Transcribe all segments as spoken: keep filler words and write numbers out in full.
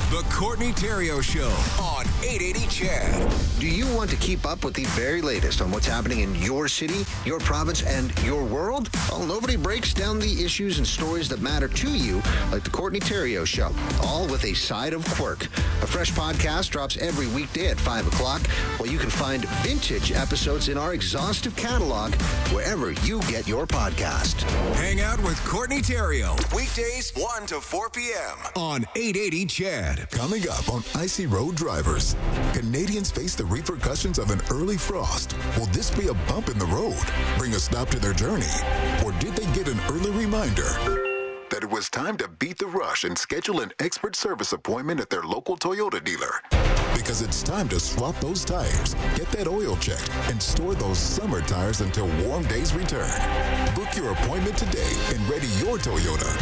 The Courtney Theriault Show on eight eighty C H E D. Do you want to keep up with the very latest on what's happening in your city, your province, and your world? Well, nobody breaks down the issues and stories that matter to you like The Courtney Theriault Show, all with a side of quirk. A fresh podcast drops every weekday at five o'clock, while you can find vintage episodes in our exhaustive catalog wherever you get your podcast. Hang out with Courtney Theriault, weekdays one to four p.m. on eight eighty C H E D. Coming up on Icy Road Drivers, Canadians face the repercussions of an early frost. Will this be a bump in the road, bring a stop to their journey? Or did they get an early reminder that it was time to beat the rush and schedule an expert service appointment at their local Toyota dealer? Because it's time to swap those tires, get that oil checked, and store those summer tires until warm days return. Book your appointment today and ready your Toyota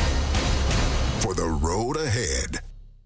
for the road ahead.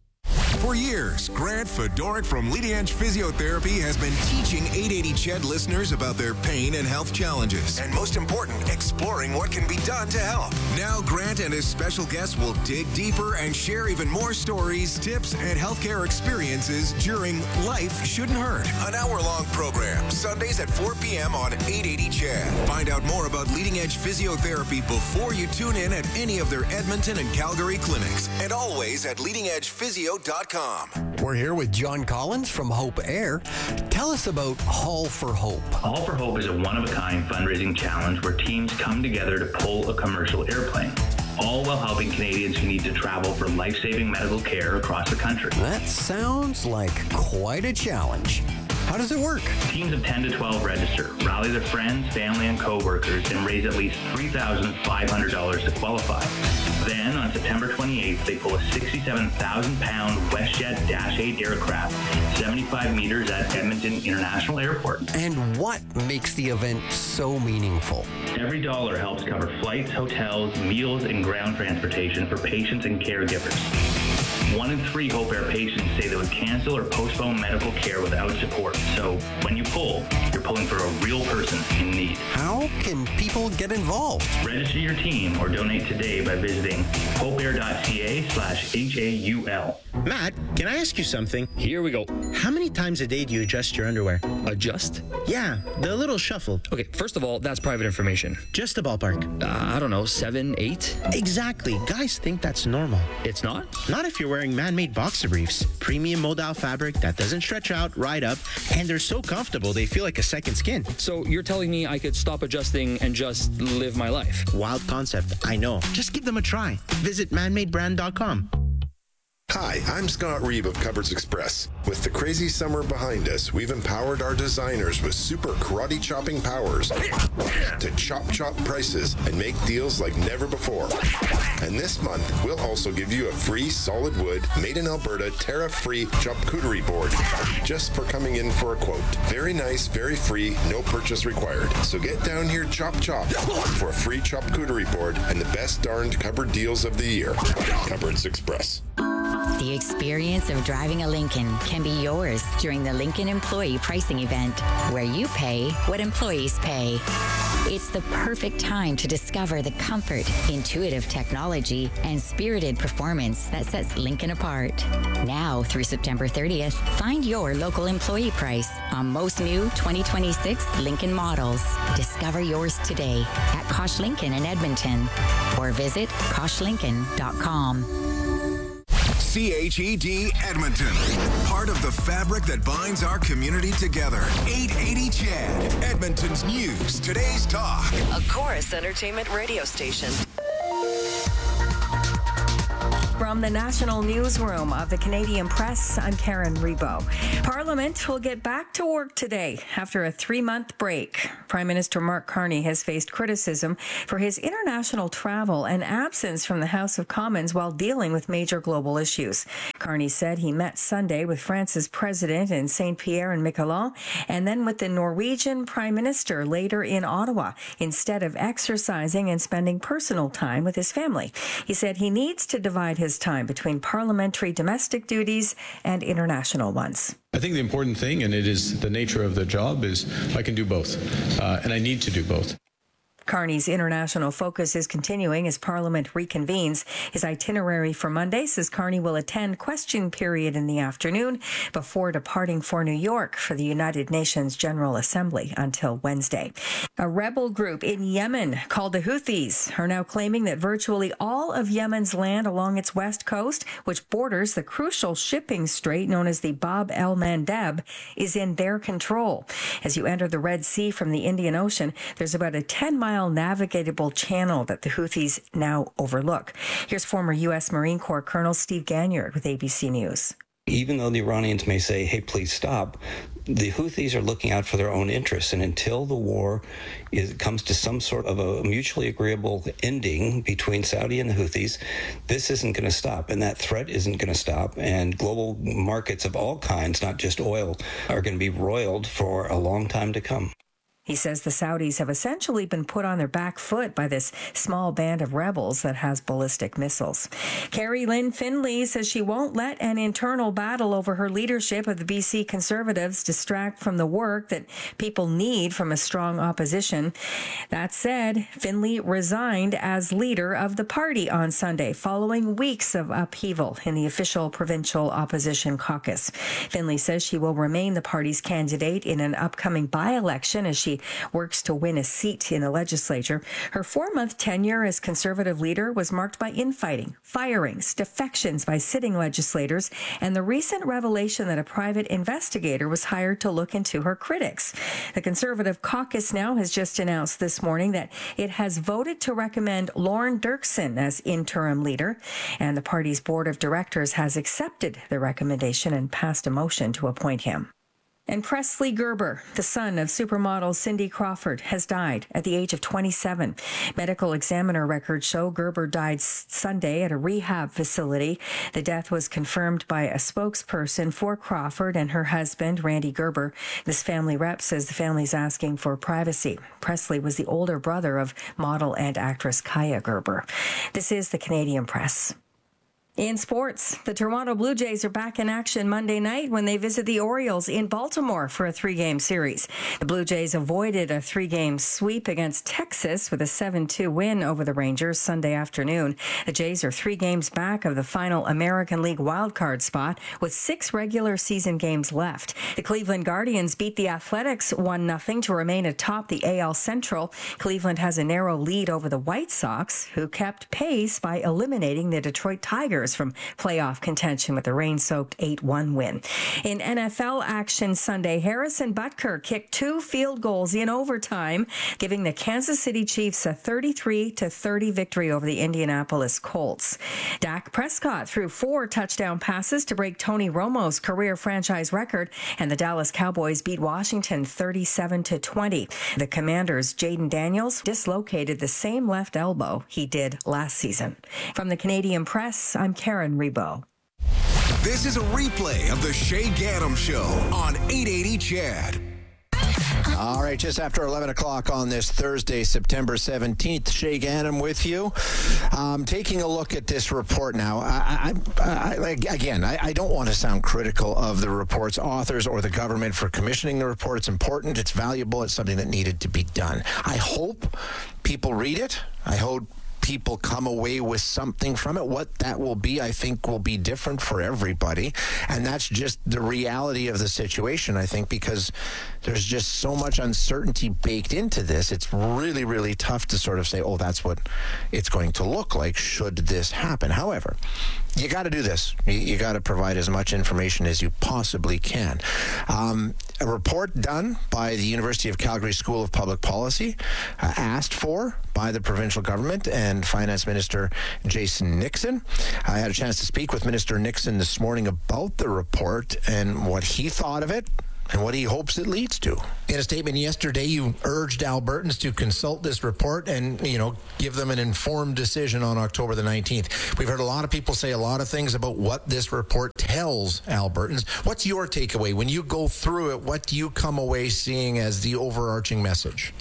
For years, Grant Fedoruk from Leading Edge Physiotherapy has been teaching eight eighty C H E D listeners about their pain and health challenges. And most important, exploring what can be done to help. Now, Grant and his special guests will dig deeper and share even more stories, tips, and healthcare experiences during Life Shouldn't Hurt, an hour-long program, Sundays at four p.m. on eight eighty C H E D. Find out more about Leading Edge Physiotherapy before you tune in at any of their Edmonton and Calgary clinics, and always at leading edge physio dot com. We're here with John Collins from Hope Air. Tell us about Haul for Hope. Haul for Hope is a one-of-a-kind fundraising challenge where teams come together to pull a commercial airplane, all while helping Canadians who need to travel for life-saving medical care across the country. That sounds like quite a challenge. How does it work? Teams of ten to twelve register, rally their friends, family, and co-workers, and raise at least three thousand five hundred dollars to qualify. Then, on September twenty-eighth, they pull a sixty-seven thousand pound WestJet Dash eight aircraft, seventy-five meters at Edmonton International Airport. And what makes the event so meaningful? Every dollar helps cover flights, hotels, meals, and ground transportation for patients and caregivers. One in three Hope Air patients say they would cancel or postpone medical care without support. So when you pull, you're pulling for a real person in need. How can people get involved? Register your team or donate today by visiting hopeair.ca slash H A U L. Matt, can I ask you something? Here we go. How many times a day do you adjust your underwear? Adjust? Yeah, the little shuffle. Okay, first of all, that's private information. Just a ballpark. Uh, I don't know, seven, eight? Exactly. Guys think that's normal. It's not? Not if you're wearing man-made boxer briefs. Premium modal fabric that doesn't stretch out, ride up, and they're so comfortable they feel like a second skin. So you're telling me I could stop adjusting and just live my life? Wild concept, I know. Just give them a try. Visit man made brand dot com. Hi, I'm Scott Reeb of Cupboards Express. With the crazy summer behind us, we've empowered our designers with super karate chopping powers to chop chop prices and make deals like never before. And this month, we'll also give you a free solid wood, made in Alberta, tariff-free charcuterie board just for coming in for a quote. Very nice, very free, no purchase required. So get down here, chop chop, for a free charcuterie board and the best darned cupboard deals of the year. Cupboards Express. The experience of driving a Lincoln can be yours during the Lincoln Employee Pricing Event, where you pay what employees pay. It's the perfect time to discover the comfort, intuitive technology, and spirited performance that sets Lincoln apart. Now through September thirtieth, find your local employee price on most new twenty twenty-six Lincoln models. Discover yours today at Kosh Lincoln in Edmonton or visit kosh lincoln dot com. C H E D Edmonton, part of the fabric that binds our community together. eight eighty C H E D, Edmonton's news, today's talk. A Chorus Entertainment radio station. From the National Newsroom of the Canadian Press, I'm Karen Rebo. Parliament will get back to work today after a three-month break. Prime Minister Mark Carney has faced criticism for his international travel and absence from the House of Commons while dealing with major global issues. Carney said he met Sunday with France's president in Saint Pierre and Miquelon, and then with the Norwegian Prime Minister later in Ottawa, instead of exercising and spending personal time with his family. He said he needs to divide his time between parliamentary domestic duties and international ones. I think the important thing, and it is the nature of the job, is I can do both, uh, and I need to do both. Carney's international focus is continuing as Parliament reconvenes. His itinerary for Monday says Carney will attend question period in the afternoon before departing for New York for the United Nations General Assembly until Wednesday. A rebel group in Yemen called the Houthis are now claiming that virtually all of Yemen's land along its west coast, which borders the crucial shipping strait known as the Bab el-Mandeb, is in their control. As you enter the Red Sea from the Indian Ocean, there's about a ten-mile navigatable channel that the Houthis now overlook. Here's former U S Marine Corps Colonel Steve Ganyard with A B C News. Even though the Iranians may say, hey, please stop, the Houthis are looking out for their own interests. And until the war is, comes to some sort of a mutually agreeable ending between Saudi and the Houthis, this isn't going to stop. And that threat isn't going to stop. And global markets of all kinds, not just oil, are going to be roiled for a long time to come. He says the Saudis have essentially been put on their back foot by this small band of rebels that has ballistic missiles. Carrie Lynn Finlay says she won't let an internal battle over her leadership of the B C Conservatives distract from the work that people need from a strong opposition. That said, Finlay resigned as leader of the party on Sunday following weeks of upheaval in the official provincial opposition caucus. Finlay says she will remain the party's candidate in an upcoming by-election as she works to win a seat in the legislature. Her four-month tenure as Conservative leader was marked by infighting, firings, defections by sitting legislators, and the recent revelation that a private investigator was hired to look into her critics. The Conservative caucus now has just announced this morning that it has voted to recommend Lorne Dirksen as interim leader, and the party's board of directors has accepted the recommendation and passed a motion to appoint him. And Presley Gerber, the son of supermodel Cindy Crawford, has died at the age of twenty-seven. Medical examiner records show Gerber died Sunday at a rehab facility. The death was confirmed by a spokesperson for Crawford and her husband, Randy Gerber. This family rep says the family's asking for privacy. Presley was the older brother of model and actress Kaya Gerber. This is the Canadian Press. In sports, the Toronto Blue Jays are back in action Monday night when they visit the Orioles in Baltimore for a three-game series. The Blue Jays avoided a three-game sweep against Texas with a seven two win over the Rangers Sunday afternoon. The Jays are three games back of the final American League wildcard spot with six regular season games left. The Cleveland Guardians beat the Athletics one nothing to remain atop the A L Central. Cleveland has a narrow lead over the White Sox, who kept pace by eliminating the Detroit Tigers from playoff contention with a rain-soaked eight one win. In N F L action Sunday, Harrison Butker kicked two field goals in overtime, giving the Kansas City Chiefs a thirty-three to thirty victory over the Indianapolis Colts. Dak Prescott threw four touchdown passes to break Tony Romo's career franchise record, and the Dallas Cowboys beat Washington thirty-seven to twenty. The Commanders' Jaden Daniels dislocated the same left elbow he did last season. From the Canadian Press, I'm Karen Rebo. This is a replay of the Shay Gaddam Show on eight eighty C H A D. All right, just after eleven o'clock on this Thursday, September seventeenth, Shay Gaddam with you. Um, taking a look at this report now. I, I, I, again, I, I don't want to sound critical of the report's authors or the government for commissioning the report. It's important, it's valuable, it's something that needed to be done. I hope people read it. I hope people come away with something from it. What that will be, I think, will be different for everybody. And that's just the reality of the situation, I think, because there's just so much uncertainty baked into this. It's really, really tough to sort of say, oh, that's what it's going to look like should this happen. However, you got to do this. You, you got to provide as much information as you possibly can. Um, a report done by the University of Calgary School of Public Policy, uh, asked for by the provincial government and Finance Minister Jason Nixon. I had a chance to speak with Minister Nixon this morning about the report and what he thought of it and what he hopes it leads to. In a statement yesterday, you urged Albertans to consult this report and, you know, give them an informed decision on October the nineteenth. We've heard a lot of people say a lot of things about what this report tells Albertans. What's your takeaway? When you go through it, what do you come away seeing as the overarching message?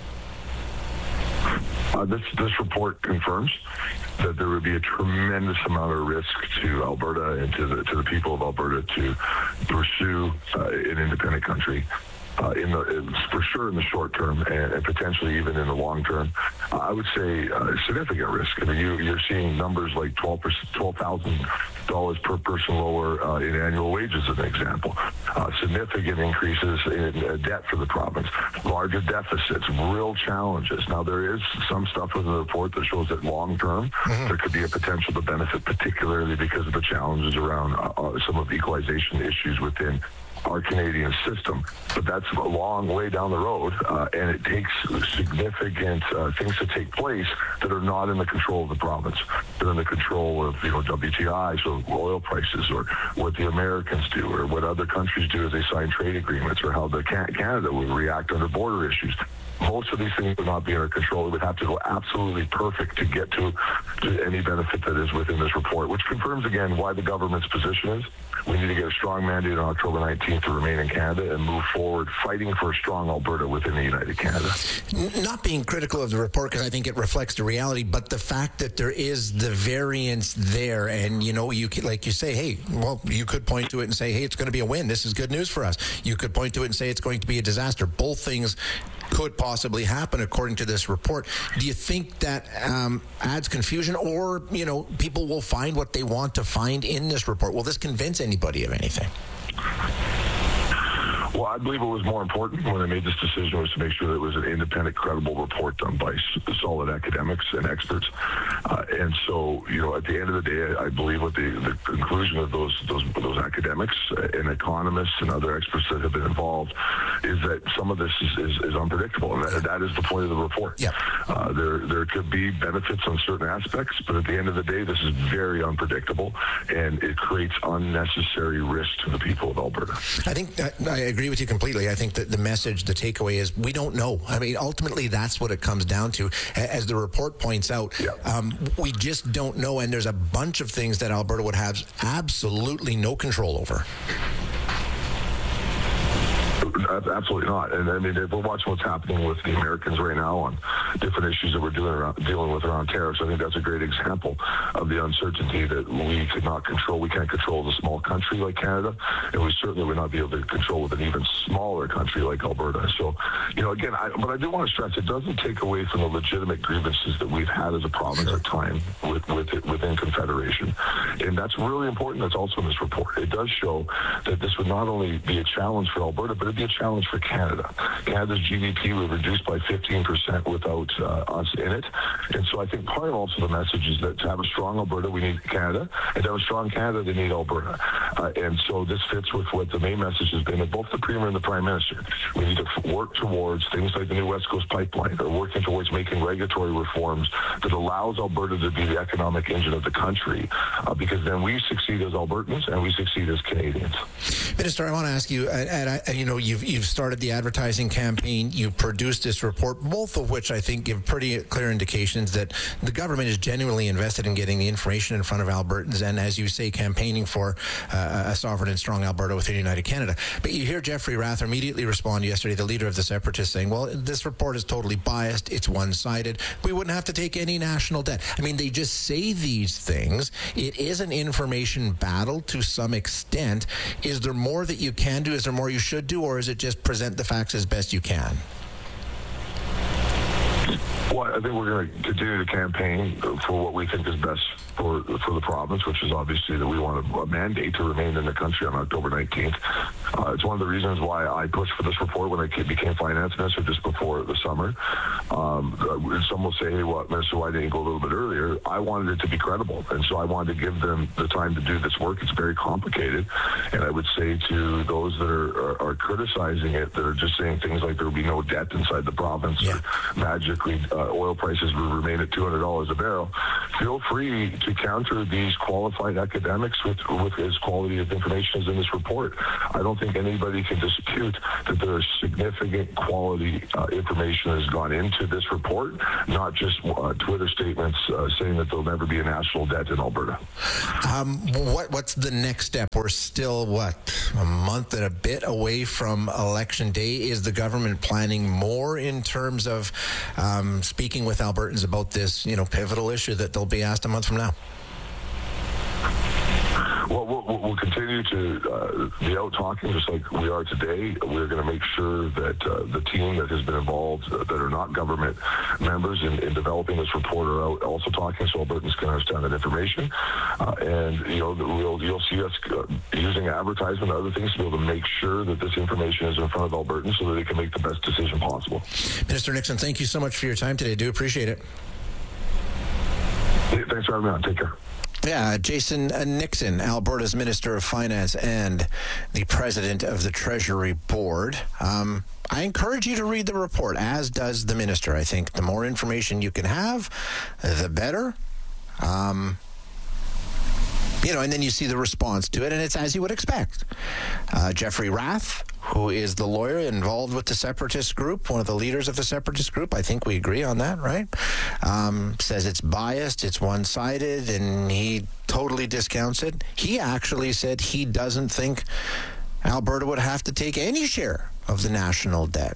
Uh, this this report confirms that there would be a tremendous amount of risk to Alberta and to the to the people of Alberta to pursue uh, an independent country uh, in the in, for sure in the short term and, and potentially even in the long term. Uh, I would say uh, significant risk. I mean, you, you're seeing numbers like twelve thousand dollars per person lower uh, in annual wages, as an example. Uh, significant increases in uh, debt for the province, larger deficits, real challenges. Now, there is some stuff in the report that shows that long term, mm-hmm. there could be a potential to benefit, particularly because of the challenges around uh, uh, some of the equalization issues within our Canadian system. But that's a long way down the road, uh, and it takes significant uh, things to take place that are not in the control of the province. They're in the control of, you know, W T I, so oil prices, or what the Americans do, or what other countries do as they sign trade agreements, or how the Can- Canada will react under border issues. Most of these things would not be under control. It would have to go absolutely perfect to get to, to any benefit that is within this report, which confirms again why the government's position is we need to get a strong mandate on October nineteenth to remain in Canada and move forward fighting for a strong Alberta within the United Canada. Not being critical of the report, because I think it reflects the reality, but the fact that there is the variance there, and, you know, you could, like you say, hey, well, you could point to it and say, hey, it's going to be a win. This is good news for us. You could point to it and say it's going to be a disaster. Both things could possibly happen according to this report. Do you think that um, adds confusion, or, you know, people will find what they want to find in this report? Will this convince anybody of anything? Well, I believe it was more important when I made this decision was to make sure that it was an independent, credible report done by solid academics and experts. Uh, and so, you know, at the end of the day, I believe what the, the conclusion of those, those those academics and economists and other experts that have been involved is that some of this is, is, is unpredictable, and that, that is the point of the report. Yeah. Uh, there there could be benefits on certain aspects, but at the end of the day, this is very unpredictable, and it creates unnecessary risk to the people of Alberta. I think I, I agree with you completely. I think that the message, the takeaway is we don't know. I mean, ultimately, that's what it comes down to. As the report points out, yeah. um, we just don't know, and there's a bunch of things that Alberta would have absolutely no control over. Absolutely not. And I mean, if we're watching what's happening with the Americans right now on different issues that we're doing around, dealing with around tariffs, I think that's a great example of the uncertainty that we could not control. We can't control the small country like Canada, and we certainly would not be able to control with an even smaller country like Alberta. So, you know, again, I, but I do want to stress it doesn't take away from the legitimate grievances that we've had as a province at time with, with it, within Confederation. And that's really important. That's also in this report. It does show that this would not only be a challenge for Alberta, but it'd be a challenge for Canada. Canada's G D P would reduce by fifteen percent without uh, us in it. And so I think part of also the message is that to have a strong Alberta, we need Canada. And to have a strong Canada, they need Alberta. Uh, and so this fits with what the main message has been of both the Premier and the Prime Minister. We need to f- work towards things like the new West Coast Pipeline, or working towards making regulatory reforms that allows Alberta to be the economic engine of the country, uh, because then we succeed as Albertans and we succeed as Canadians. Minister, I want to ask you, and, and I, you know, you've you've started the advertising campaign, you produced this report, both of which I think give pretty clear indications that the government is genuinely invested in getting the information in front of Albertans, and as you say, campaigning for uh, a sovereign and strong Alberta within United Canada. But you hear Jeffrey Rather immediately respond yesterday, the leader of the Separatists, saying, well, this report is totally biased, it's one-sided, we wouldn't have to take any national debt. I mean, they just say these things. It is an information battle to some extent. Is there more that you can do? Is there more you should do? Or is it just present the facts as best you can? Well, I think we're going to continue to campaign for what we think is best for for the province, which is obviously that we want a, a mandate to remain in the country on October nineteenth. Uh, it's one of the reasons why I pushed for this report when I became finance minister just before the summer. Um, some will say, hey, well, Minister, why didn't you go a little bit earlier? I wanted it to be credible, and so I wanted to give them the time to do this work. It's very complicated, and I would say to those that are, are, are criticizing it, that are just saying things like there will be no debt inside the province, yeah. or magically uh, oil prices will remain at two hundred dollars a barrel, feel free to counter these qualified academics with, with as quality of information as in this report. I don't think anybody can dispute that there is significant quality uh, information that has gone into this report, not just uh, Twitter statements uh, saying that there'll never be a national debt in Alberta. Um, what What's the next step? We're still, what, a month and a bit away from Election Day. Is the government planning more in terms of um, speaking with Albertans about this, you know, pivotal issue that they'll be asked a month from now? Well, we'll, we'll continue to uh, be out talking just like we are today. We're going to make sure that uh, the team that has been involved uh, that are not government members in, in developing this report are out also talking, so Albertans can understand that information. Uh, and, you know, we'll, you'll see us uh, using advertisement and other things to be able to make sure that this information is in front of Albertans so that they can make the best decision possible. Minister Nixon, thank you so much for your time today. I do appreciate it. Hey, thanks for having me on. Take care. Yeah, Jason Nixon, Alberta's Minister of Finance and the President of the Treasury Board. Um, I encourage you to read the report, as does the Minister. I think the more information you can have, the better. Um, you know, and then you see the response to it, and it's as you would expect. Uh, Jeffrey Rath, who is the lawyer involved with the separatist group, one of the leaders of the separatist group, I think we agree on that, right? Um, says it's biased, it's one-sided, and he totally discounts it. He actually said he doesn't think Alberta would have to take any share of the national debt.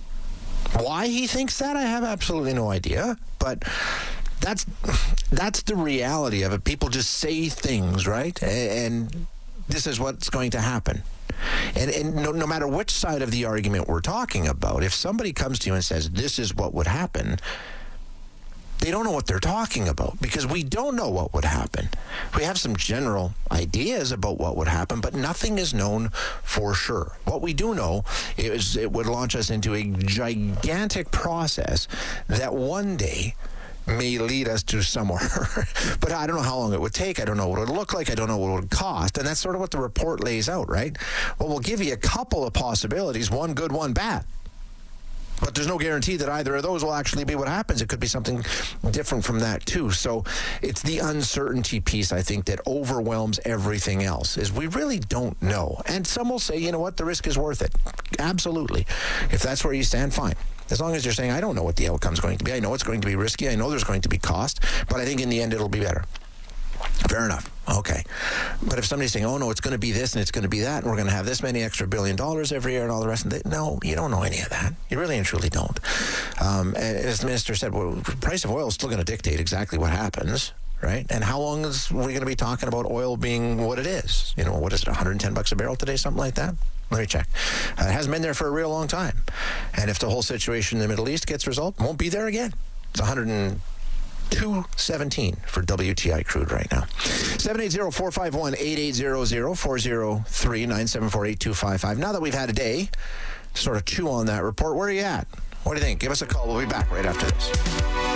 Why he thinks that, I have absolutely no idea, but that's that's the reality of it. People just say things, right? And this is what's going to happen. And, and no, no matter which side of the argument we're talking about, if somebody comes to you and says, this is what would happen, they don't know what they're talking about, because we don't know what would happen. We have some general ideas about what would happen, but nothing is known for sure. What we do know is it would launch us into a gigantic process that one day may lead us to somewhere. But I don't know how long it would take. I don't know what it would look like. I don't know what it would cost. And that's sort of what the report lays out, right? Well, we'll give you a couple of possibilities, one good, one bad. But there's no guarantee that either of those will actually be what happens. It could be something different from that, too. So it's the uncertainty piece, I think, that overwhelms everything else, is we really don't know. And some will say, you know what, the risk is worth it. Absolutely. If that's where you stand, fine. As long as you're saying, I don't know what the outcome's going to be. I know it's going to be risky. I know there's going to be cost. But I think in the end, it'll be better. Fair enough. Okay. But if somebody's saying, oh, no, it's going to be this and it's going to be that, and we're going to have this many extra billion dollars every year and all the rest of it, no, you don't know any of that. You really and truly don't. Um, and as the minister said, well, the price of oil is still going to dictate exactly what happens, right? And how long is we going to be talking about oil being what it is? You know, what is it, one hundred ten bucks a barrel today, something like that? Let me check. Uh, it hasn't been there for a real long time. And if the whole situation in the Middle East gets resolved, it won't be there again. It's one hundred two seventeen for W T I crude right now. seven eight zero, four five one, eight eight zero zero, four zero three, nine seven four, eight two five five. Now that we've had a day to sort of chew on that report, where are you at? What do you think? Give us a call. We'll be back right after this.